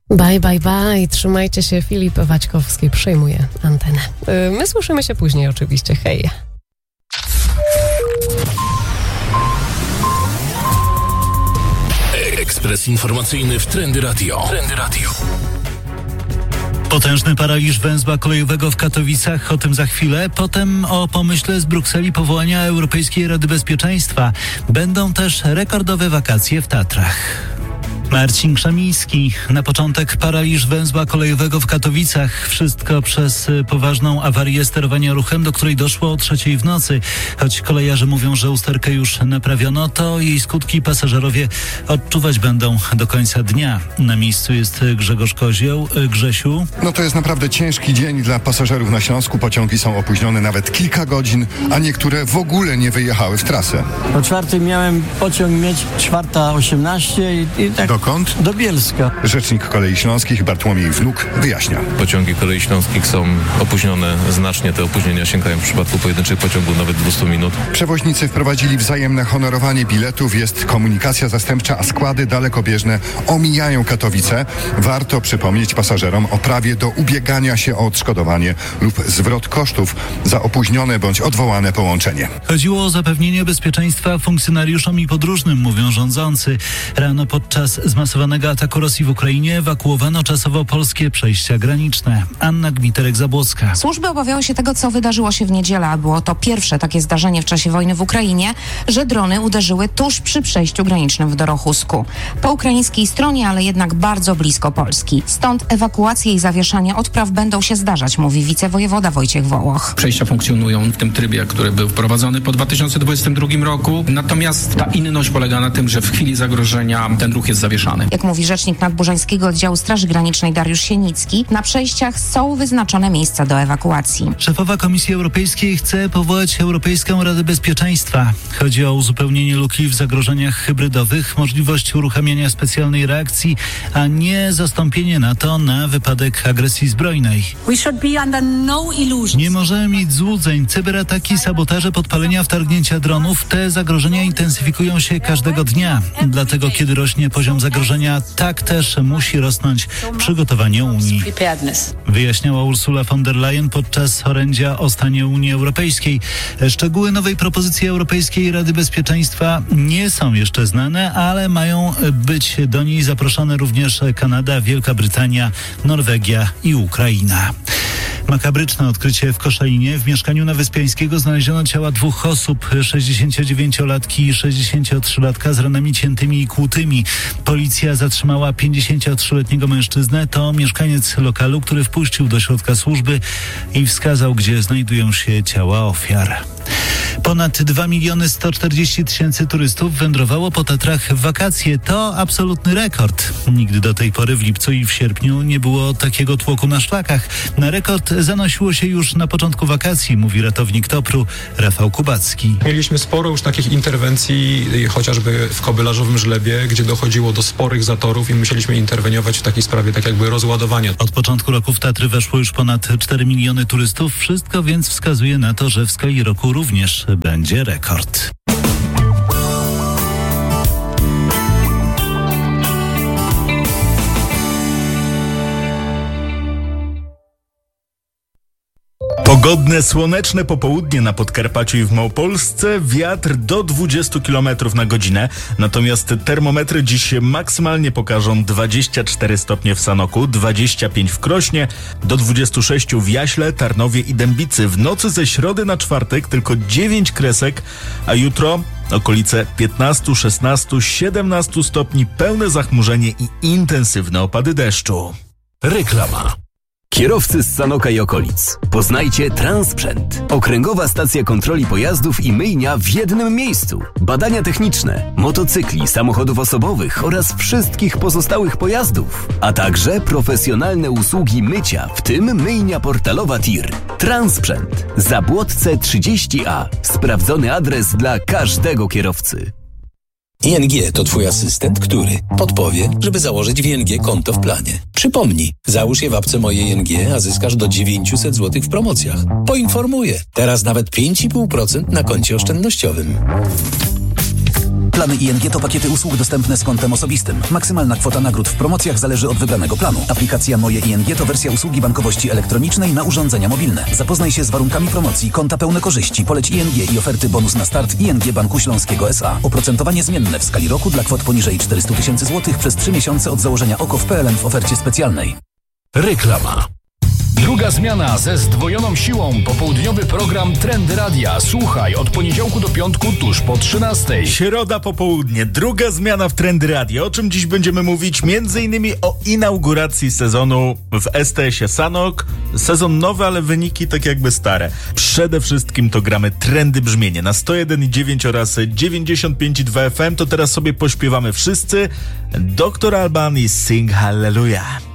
Bye, bye, bye. Trzymajcie się. Filip Waćkowski przejmuje antenę. My słyszymy się później oczywiście. Hej. Ekspres informacyjny w Trendy Radio. Potężny paraliż węzła kolejowego w Katowicach, o tym za chwilę. Potem o pomyśle z Brukseli powołania Europejskiej Rady Bezpieczeństwa. Będą też rekordowe wakacje w Tatrach. Marcin Krzemiński. Na początek paraliż węzła kolejowego w Katowicach. Wszystko przez poważną awarię sterowania ruchem, do której doszło o 3:00 w nocy. Choć kolejarze mówią, że usterkę już naprawiono, to jej skutki pasażerowie odczuwać będą do końca dnia. Na miejscu jest Grzegorz Kozioł. Grzesiu. No to jest naprawdę ciężki dzień dla pasażerów na Śląsku. Pociągi są opóźnione nawet kilka godzin, a niektóre w ogóle nie wyjechały w trasę. O 4:00 miałem pociąg mieć, 4:18 i tak. Dokąd? Do Bielska. Rzecznik Kolei Śląskich Bartłomiej Wnuk wyjaśnia. Pociągi Kolei Śląskich są opóźnione znacznie. Te opóźnienia sięgają w przypadku pojedynczych pociągów nawet 200 minut. Przewoźnicy wprowadzili wzajemne honorowanie biletów, jest komunikacja zastępcza, a składy dalekobieżne omijają Katowice. Warto przypomnieć pasażerom o prawie do ubiegania się o odszkodowanie lub zwrot kosztów za opóźnione bądź odwołane połączenie. Chodziło o zapewnienie bezpieczeństwa funkcjonariuszom i podróżnym, mówią rządzący. Rano podczas zmasowanego ataku Rosji w Ukrainie ewakuowano czasowo polskie przejścia graniczne. Anna Gmiterek-Zabłocka. Służby obawiały się tego, co wydarzyło się w niedzielę, a było to pierwsze takie zdarzenie w czasie wojny w Ukrainie, że drony uderzyły tuż przy przejściu granicznym w Dorochusku. Po ukraińskiej stronie, ale jednak bardzo blisko Polski. Stąd ewakuacje i zawieszanie odpraw będą się zdarzać, mówi wicewojewoda Wojciech Wołoch. Przejścia funkcjonują w tym trybie, który był wprowadzony po 2022 roku. Natomiast ta inność polega na tym, że w chwili zagrożenia ten ruch jest zawieszany. Jak mówi rzecznik Nadburzańskiego Oddziału Straży Granicznej Dariusz Sienicki, na przejściach są wyznaczone miejsca do ewakuacji. Szefowa Komisji Europejskiej chce powołać Europejską Radę Bezpieczeństwa. Chodzi o uzupełnienie luki w zagrożeniach hybrydowych, możliwość uruchamiania specjalnej reakcji, a nie zastąpienie NATO na wypadek agresji zbrojnej. Nie możemy mieć złudzeń. Cyberataki, sabotaże, podpalenia, wtargnięcia dronów. Te zagrożenia intensyfikują się każdego dnia. Dlatego kiedy rośnie poziom zagrożenia, tak też musi rosnąć przygotowanie Unii. Wyjaśniała Ursula von der Leyen podczas orędzia o stanie Unii Europejskiej. Szczegóły nowej propozycji Europejskiej Rady Bezpieczeństwa nie są jeszcze znane, ale mają być do niej zaproszone również Kanada, Wielka Brytania, Norwegia i Ukraina. Makabryczne odkrycie w Koszalinie. W mieszkaniu na Wyspiańskiego znaleziono ciała 2 osób, 69-latki i 63-latka z ranami ciętymi i kłutymi. Policja zatrzymała 53-letniego mężczyznę. To mieszkaniec lokalu, który wpuścił do środka służby i wskazał, gdzie znajdują się ciała ofiar. Ponad 2 140 000 turystów wędrowało po Tatrach w wakacje. To absolutny rekord. Nigdy do tej pory w lipcu i w sierpniu nie było takiego tłoku na szlakach. Na rekord zanosiło się już na początku wakacji, mówi ratownik TOPR-u Rafał Kubacki. Mieliśmy sporo już takich interwencji, chociażby w Kobylarzowym Żlebie, gdzie dochodziło do sporych zatorów i musieliśmy interweniować w takiej sprawie, tak jakby rozładowania. Od początku roku w Tatry weszło już ponad 4 miliony turystów. Wszystko więc wskazuje na to, że w skali roku również będzie rekord. Pogodne, słoneczne popołudnie na Podkarpaciu i w Małopolsce, wiatr do 20 km na godzinę, natomiast termometry dziś maksymalnie pokażą 24 stopnie w Sanoku, 25 w Krośnie, do 26 w Jaśle, Tarnowie i Dębicy. W nocy ze środy na czwartek tylko 9 kresek, a jutro okolice 15, 16, 17 stopni, pełne zachmurzenie i intensywne opady deszczu. Reklama. Kierowcy z Sanoka i okolic. Poznajcie Transprzęt. Okręgowa stacja kontroli pojazdów i myjnia w jednym miejscu. Badania techniczne, motocykli, samochodów osobowych oraz wszystkich pozostałych pojazdów. A także profesjonalne usługi mycia, w tym myjnia portalowa TIR. Transprzęt. Zabłotce 30A. Sprawdzony adres dla każdego kierowcy. ING to Twój asystent, który podpowie, żeby założyć w ING konto w planie. Przypomnij, załóż je w apce Moje ING, a zyskasz do 900 zł w promocjach. Poinformuję, teraz nawet 5,5% na koncie oszczędnościowym. Plany ING to pakiety usług dostępne z kontem osobistym. Maksymalna kwota nagród w promocjach zależy od wybranego planu. Aplikacja Moje ING to wersja usługi bankowości elektronicznej na urządzenia mobilne. Zapoznaj się z warunkami promocji, konta pełne korzyści, poleć ING i oferty bonus na start ING Banku Śląskiego S.A. Oprocentowanie zmienne w skali roku dla kwot poniżej 400 000 złotych przez 3 miesiące od założenia OKO w PLN w ofercie specjalnej. Reklama. Druga zmiana ze zdwojoną siłą. Popołudniowy program Trendy Radia. Słuchaj od poniedziałku do piątku tuż po 13:00. Środa popołudnie. Druga zmiana w Trendy Radio. O czym dziś będziemy mówić? Między innymi o inauguracji sezonu w STS-ie Sanok. Sezon nowy, ale wyniki tak jakby stare. Przede wszystkim to gramy Trendy Brzmienie na 101,9 oraz 95,2 FM. To teraz sobie pośpiewamy wszyscy. Dr. Alban i Sing Hallelujah.